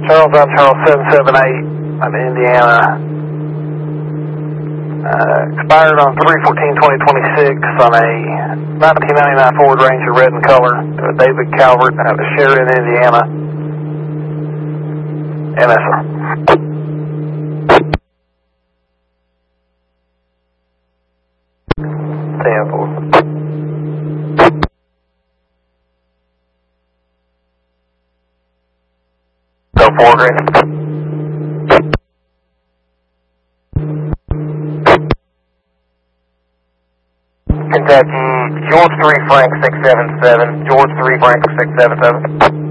Charles on Charles 778. I'm in Indiana. Expired on 3/14/2026 on a 1999 Ford Ranger, red in color. David Calvert out of Sheridan, Indiana. Yes, sir. Go for it. Kentucky, George 3 Frank 677, George 3 Frank 677.